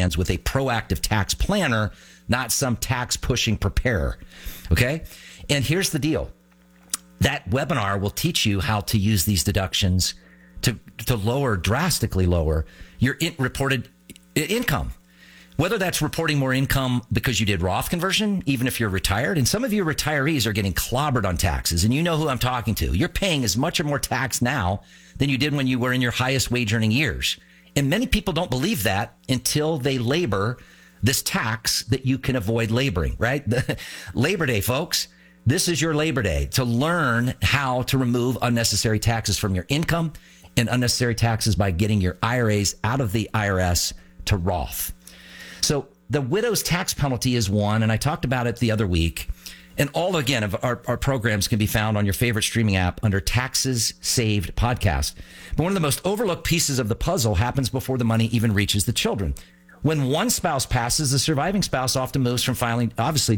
plans with a proactive tax planner, not some tax pushing preparer. Okay. And here's the deal. That webinar will teach you how to use these deductions to drastically lower your reported income. Whether that's reporting more income because you did Roth conversion, even if you're retired, and some of you retirees are getting clobbered on taxes, and you know who I'm talking to. You're paying as much or more tax now than you did when you were in your highest wage earning years. And many people don't believe that until they labor this tax that you can avoid laboring, right? Labor Day, folks. This is your Labor Day to learn how to remove unnecessary taxes from your income and unnecessary taxes by getting your IRAs out of the IRS to Roth. So the widow's tax penalty is one, and I talked about it the other week. And all, again, of our programs can be found on your favorite streaming app under Taxes Saved Podcast. But one of the most overlooked pieces of the puzzle happens before the money even reaches the children. When one spouse passes, the surviving spouse often moves from filing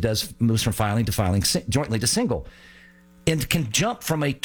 to filing jointly to single, and can jump from a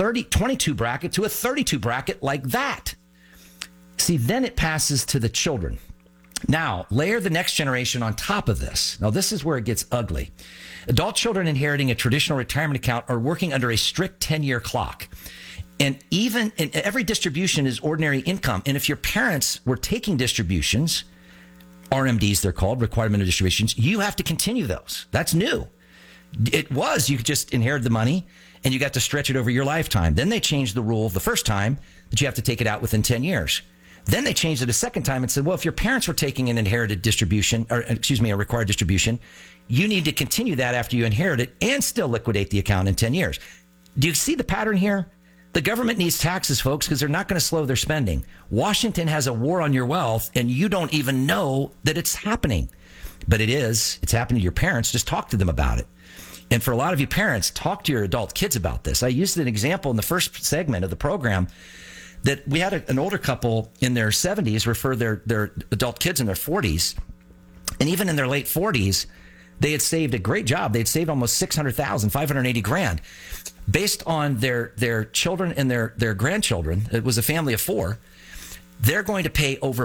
22 bracket to a 32 bracket like that. See, then it passes to the children. Now, layer the next generation on top of this. Now, this is where it gets ugly. Adult children inheriting a traditional retirement account are working under a strict 10-year clock. And every distribution is ordinary income. And if your parents were taking distributions, RMDs, they're called, required minimum distributions, you have to continue those. That's new. It was, you could just inherit the money and you got to stretch it over your lifetime. Then they changed the rule the first time that you have to take it out within 10 years. Then they changed it a second time and said, well, if your parents were taking an inherited distribution, a required distribution, you need to continue that after you inherit it and still liquidate the account in 10 years. Do you see the pattern here? The government needs taxes, folks, because they're not going to slow their spending. Washington has a war on your wealth, and you don't even know that it's happening. But it is. It's happening to your parents. Just talk to them about it. And for a lot of you parents, talk to your adult kids about this. I used an example in the first segment of the program that we had an older couple in their 70s refer their adult kids in their 40s. And even in their late 40s, they had saved a great job. They had saved almost $600,000, $580,000. Based on their children and their grandchildren, it was a family of 4, they're going to pay over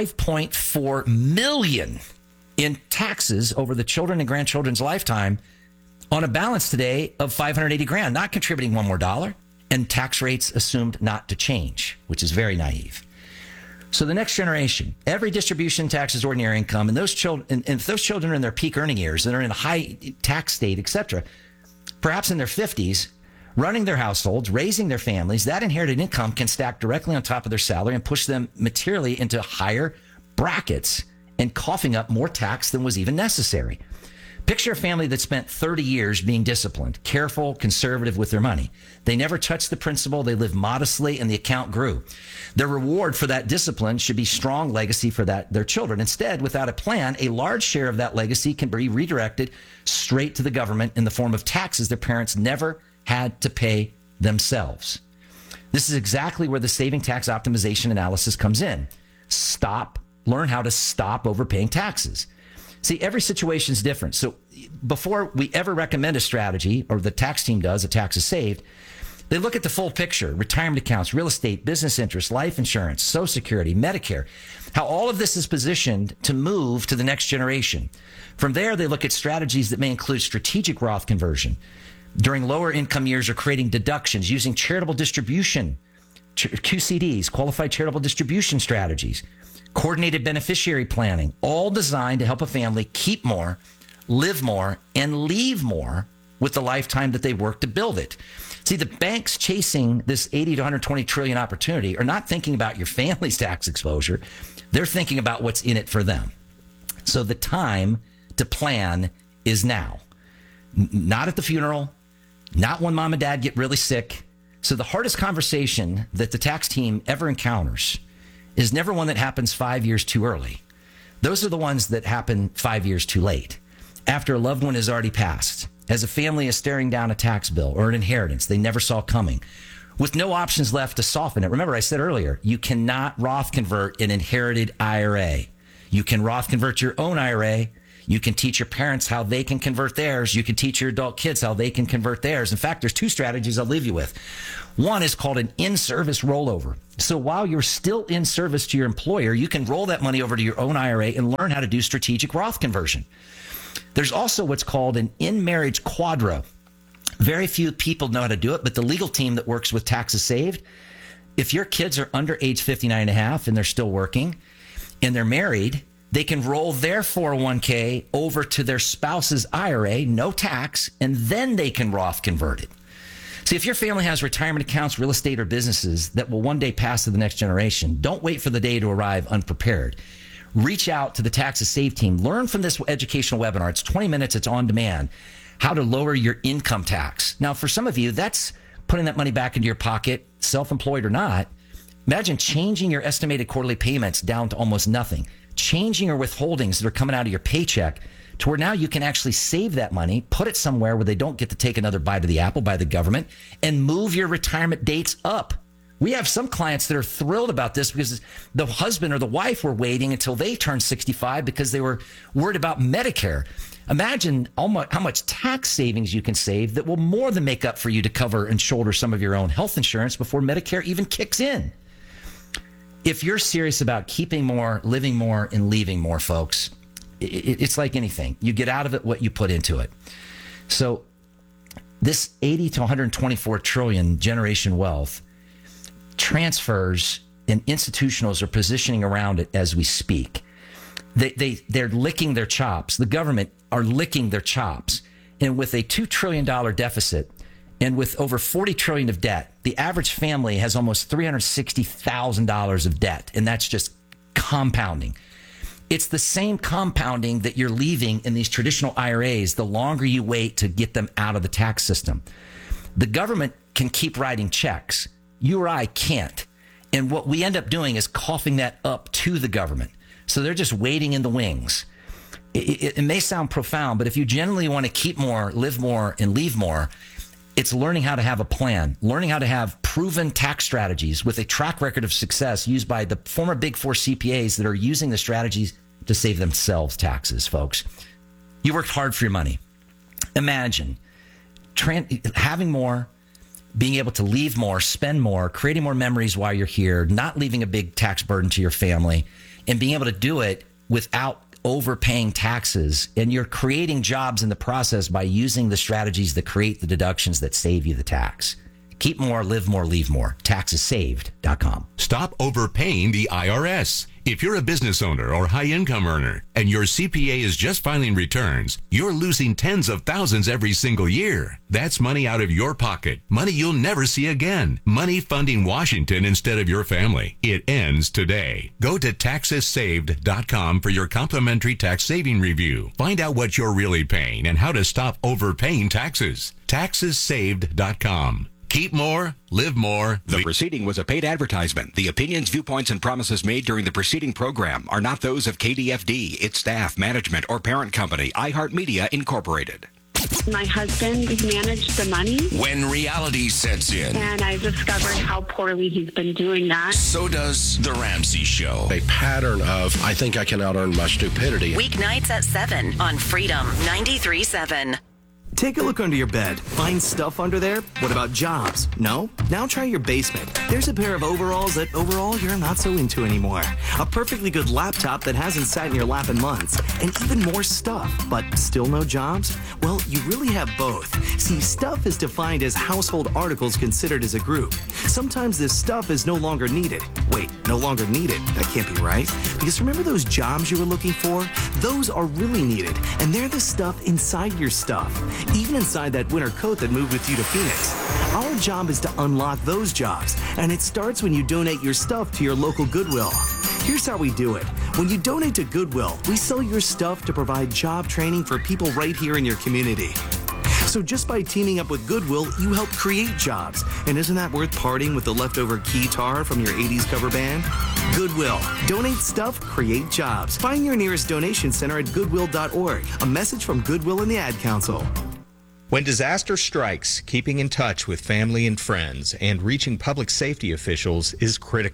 $5.4 million in taxes over the children and grandchildren's lifetime on a balance today of $580,000, not contributing one more dollar, and tax rates assumed not to change, which is very naive. So the next generation, every distribution taxes ordinary income, and those children, and if those children are in their peak earning years and are in a high tax state, etc., perhaps in their 50s, running their households, raising their families, that inherited income can stack directly on top of their salary and push them materially into higher brackets and coughing up more tax than was even necessary. Picture a family that spent 30 years being disciplined, careful, conservative with their money. They never touched the principal. They lived modestly, and the account grew. Their reward for that discipline should be strong legacy for their children. Instead, without a plan, a large share of that legacy can be redirected straight to the government in the form of taxes their parents never had to pay themselves. This is exactly where the saving tax optimization analysis comes in. Learn how to stop overpaying taxes. See, every situation is different. So before we ever recommend a strategy, or the tax team does, a tax is saved, they look at the full picture: retirement accounts, real estate, business interests, life insurance, Social Security, Medicare, how all of this is positioned to move to the next generation. From there, they look at strategies that may include strategic Roth conversion during lower income years, or creating deductions using charitable distribution, QCDs, qualified charitable distribution strategies, coordinated beneficiary planning, all designed to help a family keep more, live more, and leave more with the lifetime that they worked to build it. See, the banks chasing this 80 to 120 trillion opportunity are not thinking about your family's tax exposure. They're thinking about what's in it for them. So the time to plan is now. Not at the funeral, not when mom and dad get really sick. So the hardest conversation that the tax team ever encounters is never one that happens 5 years too early. Those are the ones that happen 5 years too late, after a loved one has already passed, as a family is staring down a tax bill or an inheritance they never saw coming, with no options left to soften it. Remember, I said earlier, you cannot Roth convert an inherited IRA. You can Roth convert your own IRA. You can teach your parents how they can convert theirs. You can teach your adult kids how they can convert theirs. In fact, there's two strategies I'll leave you with. One is called an in-service rollover. So while you're still in service to your employer, you can roll that money over to your own IRA and learn how to do strategic Roth conversion. There's also what's called an in-marriage quadro. Very few people know how to do it, but the legal team that works with Taxes Saved, if your kids are under age 59 and a half and they're still working and they're married, they can roll their 401k over to their spouse's IRA, no tax, and then they can Roth convert it. See, if your family has retirement accounts, real estate, or businesses that will one day pass to the next generation, don't wait for the day to arrive unprepared. Reach out to the Taxes Saved team. Learn from this educational webinar. It's 20 minutes. It's on demand. How to lower your income tax. Now, for some of you, that's putting that money back into your pocket, self-employed or not. Imagine changing your estimated quarterly payments down to almost nothing. Changing your withholdings that are coming out of your paycheck to where now you can actually save that money, put it somewhere where they don't get to take another bite of the apple by the government, and move your retirement dates up. We have some clients that are thrilled about this because the husband or the wife were waiting until they turned 65 because they were worried about Medicare. Imagine how much tax savings you can save that will more than make up for you to cover and shoulder some of your own health insurance before Medicare even kicks in. If you're serious about keeping more, living more, and leaving more, folks, it's like anything. You get out of it what you put into it. So this 80 to 124 trillion generation wealth transfers, and institutionals are positioning around it as we speak. They're licking their chops. The government are licking their chops. And with a $2 trillion deficit and with over $40 trillion of debt, the average family has almost $360,000 of debt. And that's just compounding. It's the same compounding that you're leaving in these traditional IRAs the longer you wait to get them out of the tax system. The government can keep writing checks. You or I can't. And what we end up doing is coughing that up to the government. So they're just waiting in the wings. It may sound profound, but if you genuinely want to keep more, live more, and leave more, it's learning how to have a plan, learning how to have proven tax strategies with a track record of success used by the former Big Four CPAs that are using the strategies to save themselves taxes, folks. You worked hard for your money. Imagine having more, being able to leave more, spend more, creating more memories while you're here, not leaving a big tax burden to your family, and being able to do it without overpaying taxes. And you're creating jobs in the process by using the strategies that create the deductions that save you the tax. Keep more, live more, leave more. TaxesSaved.com. Stop overpaying the IRS. If you're a business owner or high-income earner and your CPA is just filing returns, you're losing tens of thousands every single year. That's money out of your pocket. Money you'll never see again. Money funding Washington instead of your family. It ends today. Go to TaxesSaved.com for your complimentary tax saving review. Find out what you're really paying and how to stop overpaying taxes. TaxesSaved.com. Keep more, live more. The proceeding was a paid advertisement. The opinions, viewpoints, and promises made during the preceding program are not those of KDFD, its staff, management, or parent company, iHeartMedia Incorporated. My husband managed the money. When reality sets in. And I discovered how poorly he's been doing that. So does The Ramsey Show. A pattern of, I think I can out-earn my stupidity. Weeknights at 7 on Freedom 93.7. Take a look under your bed. Find stuff under there? What about jobs? No? Now try your basement. There's a pair of overalls that overall you're not so into anymore. A perfectly good laptop that hasn't sat in your lap in months. And even more stuff, but still no jobs? Well, you really have both. See, stuff is defined as household articles considered as a group. Sometimes this stuff is no longer needed. Wait, no longer needed? That can't be right. Because remember those jobs you were looking for? Those are really needed, and they're the stuff inside your stuff. Even inside that winter coat that moved with you to Phoenix. Our job is to unlock those jobs, and it starts when you donate your stuff to your local Goodwill. Here's how we do it. When you donate to Goodwill, we sell your stuff to provide job training for people right here in your community. So just by teaming up with Goodwill, you help create jobs. And isn't that worth parting with the leftover keytar from your 80s cover band? Goodwill. Donate stuff, create jobs. Find your nearest donation center at goodwill.org. A message from Goodwill and the Ad Council. When disaster strikes, keeping in touch with family and friends and reaching public safety officials is critical.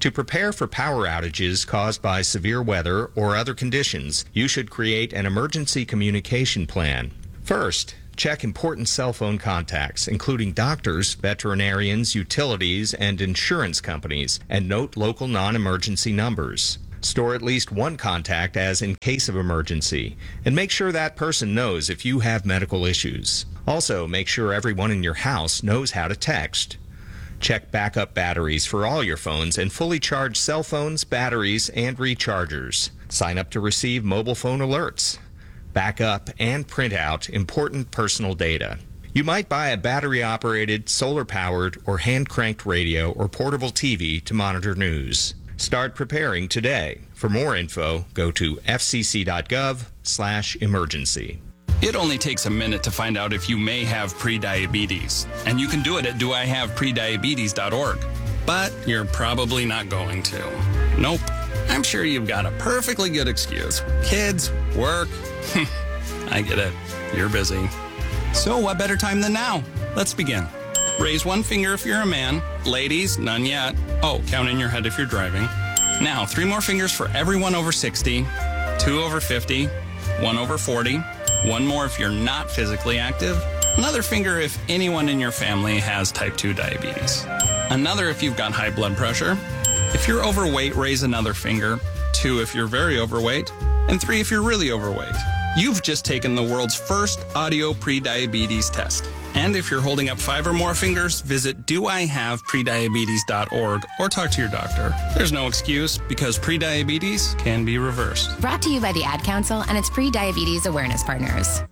To prepare for power outages caused by severe weather or other conditions, you should create an emergency communication plan. First, check important cell phone contacts, including doctors, veterinarians, utilities, and insurance companies, and note local non-emergency numbers. Store at least one contact as in case of emergency, and make sure that person knows if you have medical issues. Also, make sure everyone in your house knows how to text. Check backup batteries for all your phones and fully charge cell phones, batteries, and rechargers. Sign up to receive mobile phone alerts. Back up and print out important personal data. You might buy a battery-operated, solar-powered, or hand-cranked radio or portable TV to monitor news. Start preparing today. For more info, go to fcc.gov/emergency. It only takes a minute to find out if you may have prediabetes, and you can do it at doihaveprediabetes.org. But you're probably not going to. Nope. I'm sure you've got a perfectly good excuse. Kids, work. I get it. You're busy. So what better time than now? Let's begin. Raise one finger if you're a man. Ladies, none yet. Oh, count in your head if you're driving. Now, 3 more fingers for everyone over 60, 2 over 50, 1 over 40, 1 more if you're not physically active, another finger if anyone in your family has type 2 diabetes, another if you've got high blood pressure. If you're overweight, raise another finger, 2 if you're very overweight, and 3 if you're really overweight. You've just taken the world's first audio prediabetes test. And if you're holding up 5 or more fingers, visit doihaveprediabetes.org or talk to your doctor. There's no excuse because prediabetes can be reversed. Brought to you by the Ad Council and its pre-diabetes awareness partners.